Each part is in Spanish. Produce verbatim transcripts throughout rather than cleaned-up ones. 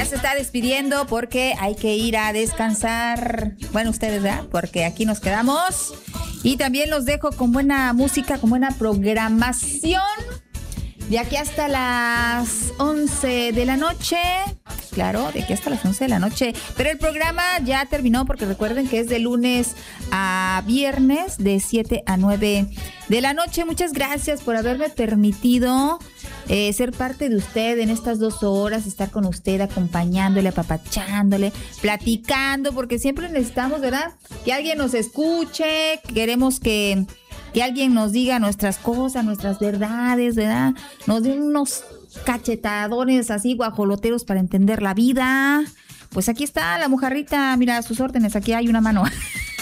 se está despidiendo porque hay que ir a descansar. Bueno, ustedes, ¿verdad? Porque aquí nos quedamos. Y también los dejo con buena música, con buena programación. De aquí hasta las once de la noche. Claro, de aquí hasta las once de la noche. Pero el programa ya terminó porque recuerden que es de lunes a viernes de siete a nueve de la noche. Muchas gracias por haberme permitido eh, ser parte de usted en estas dos horas, estar con usted acompañándole, apapachándole, platicando, porque siempre necesitamos, ¿verdad? Que alguien nos escuche, queremos que... que alguien nos diga nuestras cosas, nuestras verdades, ¿verdad? Nos dé unos cachetadones así guajoloteros para entender la vida. Pues aquí está la mojarrita, mira, a sus órdenes, aquí hay una mano.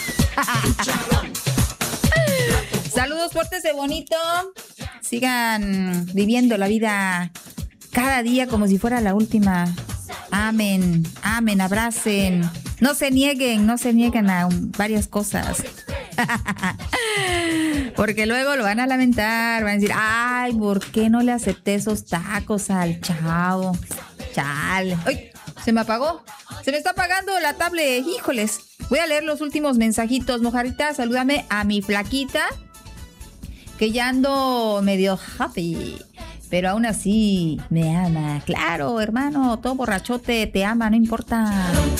Saludos, pórtese bonito. Sigan viviendo la vida cada día como si fuera la última. Amén, amén, abracen. No se nieguen, no se nieguen a varias cosas. Porque luego lo van a lamentar, van a decir, ay, ¿por qué no le acepté esos tacos al chavo? Chale. ¡Ay! Se me apagó. Se me está apagando la tablet. Híjoles. Voy a leer los últimos mensajitos. Mojarita, salúdame a mi flaquita, que ya ando medio happy, pero aún así me ama. Claro, hermano, todo borrachote te ama, no importa.